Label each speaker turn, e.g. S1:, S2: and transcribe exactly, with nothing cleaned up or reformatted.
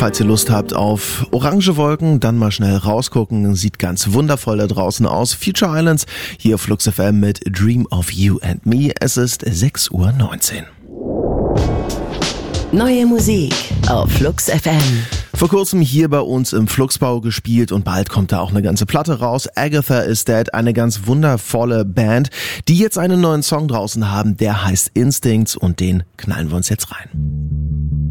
S1: Falls ihr Lust habt auf orange Wolken, dann mal schnell rausgucken. Sieht ganz wundervoll da draußen aus. Future Islands hier auf Flux F M mit Dream of You and Me. Es ist sechs Uhr neunzehn.
S2: Neue Musik auf Flux F M.
S1: Vor kurzem hier bei uns im Fluxbau gespielt und bald kommt da auch eine ganze Platte raus. Agatha is Dead, eine ganz wundervolle Band, die jetzt einen neuen Song draußen haben, der heißt Instincts und den knallen wir uns jetzt rein.